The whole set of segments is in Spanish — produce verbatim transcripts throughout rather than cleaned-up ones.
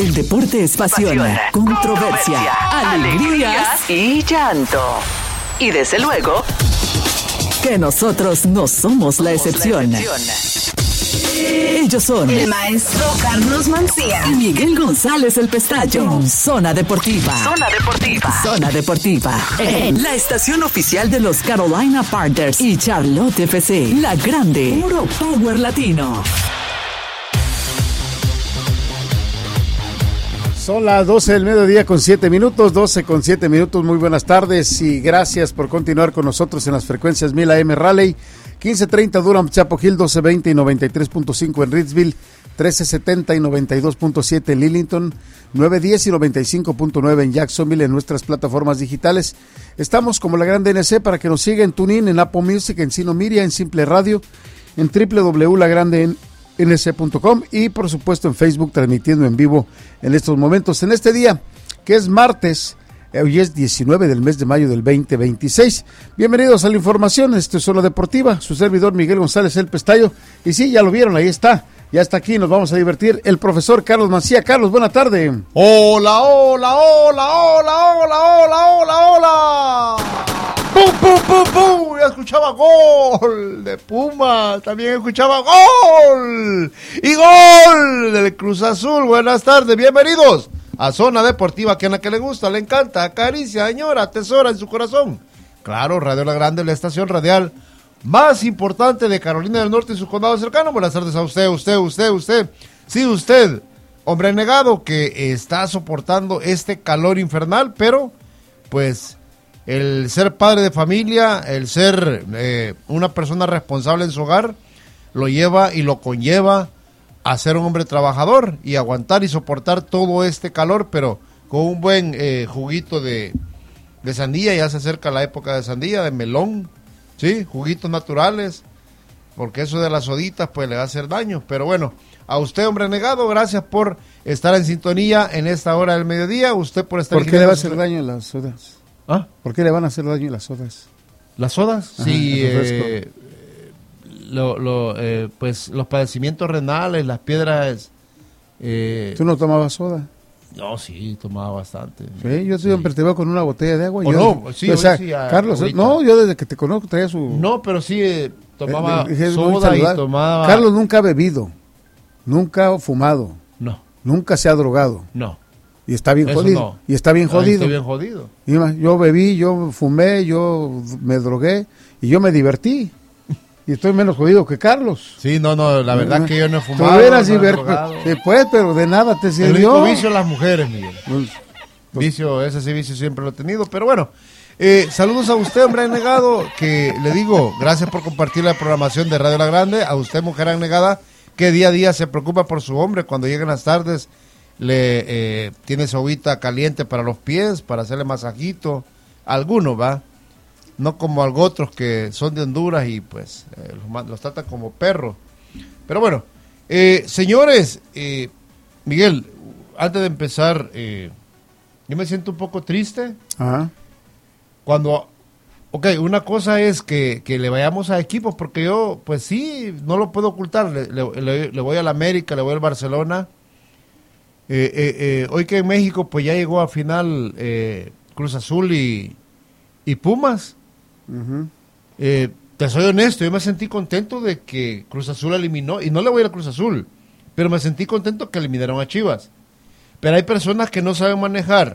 El deporte es pasión, controversia, controversia, alegrías y llanto. Y desde luego, que nosotros no somos la excepción. Ellos son el maestro Carlos Mancía y Miguel González el Pestaño. En Zona Deportiva. Zona Deportiva. Zona Deportiva. En la estación oficial de los Carolina Panthers y Charlotte F C. La Grande. Puro Power Latino. Son las doce del mediodía con siete minutos, doce con siete minutos. Muy buenas tardes y gracias por continuar con nosotros en las frecuencias mil A M Raleigh, quince treinta Durham, Chapel Hill, doce veinte y noventa y tres punto cinco en Ritzville, trece setenta y noventa y dos punto siete en Lillington, nueve diez y noventa y cinco punto nueve en Jacksonville en nuestras plataformas digitales. Estamos como La Grande N C para que nos siga en TuneIn, en Apple Music, en Sino Miria, en Simple Radio, en doble u doble u doble u punto la grande n c punto com y por supuesto en Facebook transmitiendo en vivo en estos momentos, en este día que es martes, hoy es diecinueve del mes de mayo del veinte veintiséis. Bienvenidos a la información, esto es Zona Deportiva, su servidor Miguel González el Pestaño, y sí, ya lo vieron, ahí está, ya está aquí, nos vamos a divertir, el profesor Carlos Mancía. Carlos, buena tarde. Hola, hola, hola, hola, hola, hola, hola, hola. ¡Pum, pum, pum, pum! Ya escuchaba gol de Pumas, también escuchaba gol y gol del Cruz Azul. Buenas tardes, bienvenidos a Zona Deportiva, que a la que le gusta, le encanta, acaricia, añora, atesora en su corazón. Claro, Radio La Grande, la estación radial más importante de Carolina del Norte y su condado cercano. Buenas tardes a usted, usted, usted, usted. Sí, usted, hombre negado que está soportando este calor infernal, pero pues el ser padre de familia, el ser eh, una persona responsable en su hogar, lo lleva y lo conlleva a ser un hombre trabajador y aguantar y soportar todo este calor, pero con un buen eh, juguito de, de sandía. Ya se acerca la época de sandía, de melón, sí, juguitos naturales, porque eso de las soditas pues le va a hacer daño. Pero bueno, a usted, hombre negado, gracias por estar en sintonía en esta hora del mediodía. Usted por estar. ¿Por qué le va a hacer daño las sodas? ¿Ah? ¿Por qué le van a hacer daño las sodas? ¿Las sodas? Ajá, sí, eh, lo, lo, eh, pues los padecimientos renales, las piedras. Eh, ¿Tú no tomabas soda? No, sí, tomaba bastante. Sí, yo siempre sí. te veo con una botella de agua. ¿O yo, no? Sí, o sea, sí, a, Carlos, ahorita. no, yo desde que te conozco traía su... No, pero sí eh, tomaba eh, eh, soda y tomaba... Carlos nunca ha bebido, nunca ha fumado. No. Nunca se ha drogado. No. Y está bien Eso jodido. No. Y está bien jodido. Estoy bien jodido. Y más, yo bebí, yo fumé, yo me drogué y yo me divertí. Y estoy menos jodido que Carlos. Sí, no, no, la verdad no, que yo no he fumado. Tú eras no diver... sí, pues, pero de nada te sirvió. El único vicio las mujeres, Miguel. Pues, pues, vicio, ese sí vicio siempre lo he tenido. Pero bueno, eh, saludos a usted, hombre negado, que le digo, gracias por compartir la programación de Radio La Grande. A usted, mujer anegada, que día a día se preocupa por su hombre cuando llegan las tardes. Le eh, tiene su agüita caliente para los pies, para hacerle masajito. Algunos, ¿va? No como algo otros que son de Honduras y pues eh, los, los tratan como perros. Pero bueno, eh, señores, eh, Miguel, antes de empezar, eh, yo me siento un poco triste. Ajá. Cuando, ok, una cosa es que, que le vayamos a equipos, porque yo, pues sí, no lo puedo ocultar. Le, le, le voy a la América, le voy al Barcelona. Eh, eh, eh, hoy que en México pues ya llegó a final eh, Cruz Azul y, y Pumas. Uh-huh. eh, te soy honesto, yo me sentí contento de que Cruz Azul eliminó, y no le voy a ir a Cruz Azul, pero me sentí contento que eliminaron a Chivas. Pero hay personas que no saben manejar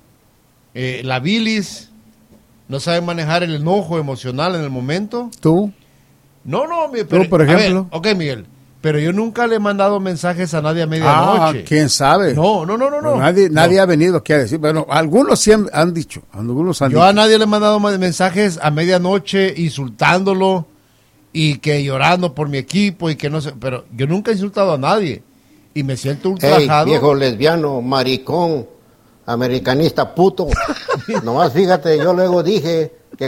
eh, la bilis, no saben manejar el enojo emocional en el momento. ¿Tú? No, no, pero, ¿Tú, por ejemplo? A ver, ok, Miguel. Pero yo nunca le he mandado mensajes a nadie a medianoche. Ah, ¿quién sabe? No, no, no, no. no. Nadie, nadie no. ha venido aquí a decir. Bueno, algunos sí han, han dicho. Algunos han yo dicho. a nadie le he mandado mensajes a medianoche insultándolo y que llorando por mi equipo y que no sé. Pero yo nunca he insultado a nadie y me siento ultrajado. Hey, viejo lesbiano, maricón, americanista puto. Nomás fíjate, yo luego dije,